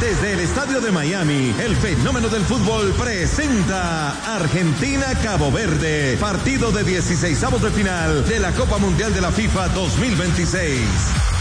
Desde el estadio de Miami, el fenómeno del fútbol presenta Argentina-Cabo Verde, partido de 16avos de final de la Copa Mundial de la FIFA 2026.